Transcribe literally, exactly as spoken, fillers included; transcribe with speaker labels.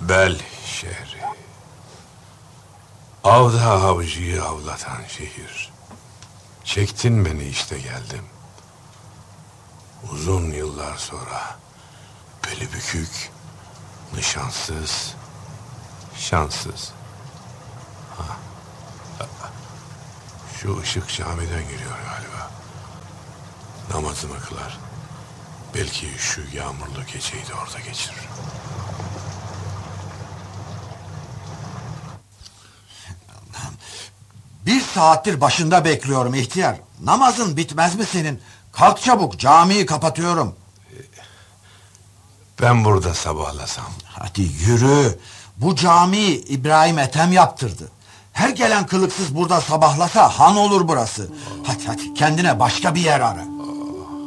Speaker 1: Bel şehri. Avda avcıyı avlatan şehir. Çektin beni, işte geldim. Uzun yıllar sonra beli bükük, nişansız, şanssız. Ha. Şu ışık camiden geliyor galiba. Namazımı kılar. Belki şu yağmurlu geceyi de orada geçirir.
Speaker 2: Bir saattir başında bekliyorum ihtiyar. Namazın bitmez mi senin? Kalk çabuk, camiyi kapatıyorum.
Speaker 1: Ben burada sabahlasam.
Speaker 2: Hadi yürü. Bu camiyi İbrahim Ethem yaptırdı. Her gelen kılıksız burada sabahlasa han olur burası. Hadi hadi kendine başka bir yer ara.